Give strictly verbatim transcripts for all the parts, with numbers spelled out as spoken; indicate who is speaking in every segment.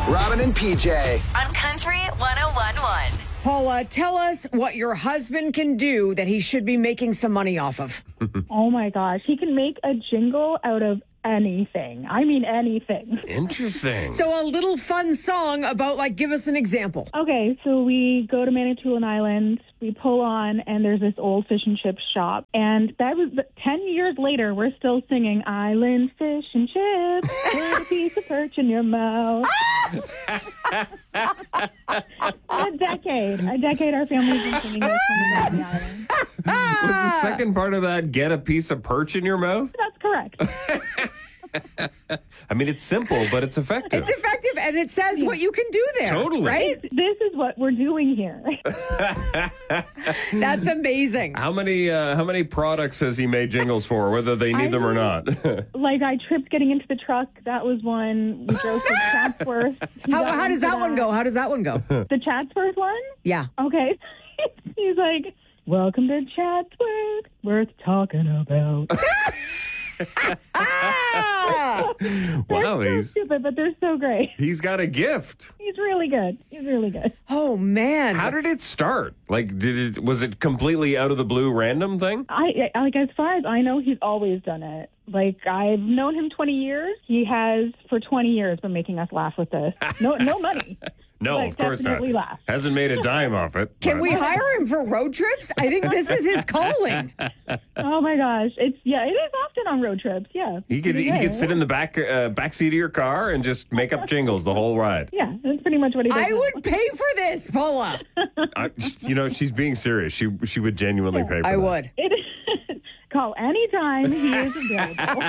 Speaker 1: Robin and P J.
Speaker 2: On Country one oh one point one.
Speaker 3: Paula, tell us what your husband can do that he should be making some money off of.
Speaker 4: Oh, my gosh. He can make a jingle out of anything. I mean, anything.
Speaker 5: Interesting.
Speaker 3: So a little fun song about, like, give us an example.
Speaker 4: Okay, so we go to Manitoulin Island, we pull on, and there's this old fish and chip shop. And that was ten years later, we're still singing Island Fish and Chips, put a piece of perch in your mouth. a decade. A decade our family's been singing this when we go to the island.
Speaker 5: Was the second part of that get a piece of perch in your mouth?
Speaker 4: That's correct.
Speaker 5: I mean, it's simple, but it's effective.
Speaker 3: It's effective, and it says what you can do there.
Speaker 5: Totally.
Speaker 3: Right?
Speaker 4: This is what we're doing here.
Speaker 3: That's amazing.
Speaker 5: How many uh, how many products has he made jingles for, whether they need
Speaker 4: I
Speaker 5: them or not?
Speaker 4: Like, I tripped getting into the truck. That was one. We drove to Chatsworth. He
Speaker 3: How,
Speaker 4: got
Speaker 3: how does
Speaker 4: into
Speaker 3: that one go? How does that one go?
Speaker 4: The Chatsworth one?
Speaker 3: Yeah.
Speaker 4: Okay. He's like, welcome to Chatsworth, worth talking about.
Speaker 3: Ah!
Speaker 5: Wow,
Speaker 4: They're so
Speaker 5: he's
Speaker 4: stupid, but they're so great.
Speaker 5: he's got a gift.
Speaker 4: He's really good. He's really good.
Speaker 3: Oh, man.
Speaker 5: How did it start? Like, did it was it completely out of the blue, random thing?
Speaker 4: I I- like as far as I know, he's always done it. Like, I've known him twenty years. He has for twenty years been making us laugh with this. No, no money.
Speaker 5: No,
Speaker 4: But
Speaker 5: of course not.
Speaker 4: definitely laugh.
Speaker 5: Hasn't made a dime off it.
Speaker 3: Can
Speaker 5: but-
Speaker 3: we hire him for road trips? I think this is his calling.
Speaker 4: Oh my gosh, it's yeah, it is often on road trips. Yeah,
Speaker 5: He could he could sit in the back uh, back seat of your car and just make up jingles the whole ride.
Speaker 4: Yeah, that's pretty much what he does.
Speaker 3: I would pay for this, Paula.
Speaker 5: I, you know, she's being serious. She she would genuinely pay for
Speaker 3: I
Speaker 5: that.
Speaker 3: would.
Speaker 4: It is. Call anytime. He is available.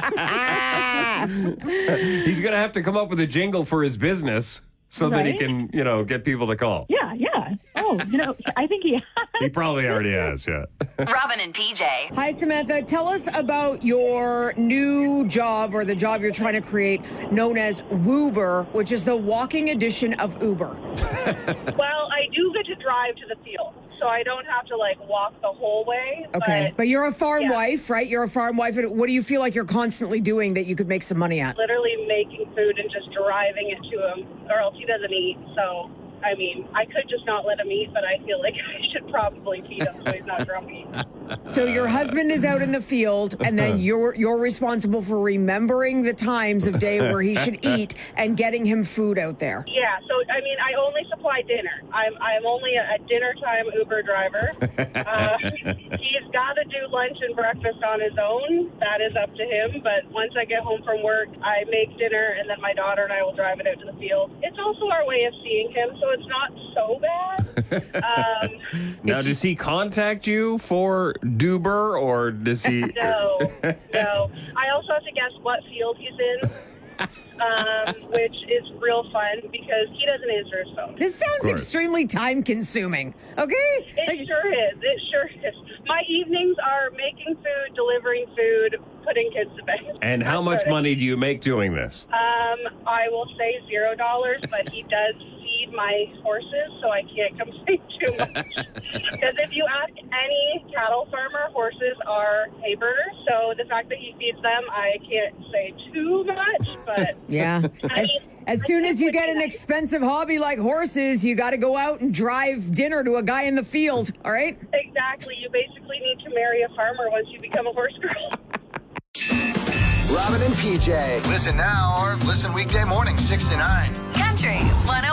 Speaker 5: He's going to have to come up with a jingle for his business so that he
Speaker 4: Right?
Speaker 5: can, you know, get people to call.
Speaker 4: Yeah, yeah. Oh, you know, I think he.
Speaker 5: He probably already has, yeah.
Speaker 2: Robin and P J.
Speaker 3: Hi, Samantha. Tell us about your new job or the job you're trying to create known as Woober, which is the walking edition of Uber.
Speaker 6: Well, I do get to drive to the field, so I don't have to, like, walk the whole way.
Speaker 3: Okay. But,
Speaker 6: But
Speaker 3: you're a farm
Speaker 6: yeah.
Speaker 3: wife, right? You're a farm wife. And what do you feel like you're constantly doing that you could make some money at?
Speaker 6: literally making food and just driving it to him, or else he doesn't eat. So, I mean, I could just not let him eat, but I feel like I should probably feed him so he's not grumpy.
Speaker 3: So your husband is out in the field, and then you're you're responsible for remembering the times of day where he should eat and getting him food out there.
Speaker 6: Yeah, so, I mean, I only supply dinner. I'm I'm only a, a dinner time Uber driver. Uh, he's got to do lunch and breakfast on his own. That is up to him. But once I get home from work, I make dinner, and then my daughter and I will drive it out to the field. It's also our way of seeing him, so it's not so bad. Um,
Speaker 5: Now, does he contact you for Duber, or does he...
Speaker 6: no, no. I also have to guess what field he's in. Um, which is real fun because he doesn't answer his phone.
Speaker 3: This sounds
Speaker 5: course.
Speaker 3: extremely time consuming. Okay?
Speaker 6: It sure is. It sure is. My evenings are making food, delivering food, putting kids to bed.
Speaker 5: And how
Speaker 6: That's
Speaker 5: much
Speaker 6: what it
Speaker 5: money do you make doing this?
Speaker 6: Um, I will say zero dollars, but he does feed my horses, so I can't complain too much. Because if you ask any cattle farmer, horses are hay burners. So the fact that he feeds them, I can't say too much, but
Speaker 3: Yeah.
Speaker 6: I
Speaker 3: As,
Speaker 6: mean,
Speaker 3: as
Speaker 6: I
Speaker 3: soon
Speaker 6: guess
Speaker 3: as you
Speaker 6: would
Speaker 3: get
Speaker 6: be
Speaker 3: an
Speaker 6: nice.
Speaker 3: expensive hobby like horses, you got to go out and drive dinner to a guy in the field. All right?
Speaker 6: Exactly. You basically need to marry a farmer once you become a horse girl.
Speaker 1: Robin and P J. Listen now or listen weekday morning six to nine.
Speaker 2: Country one oh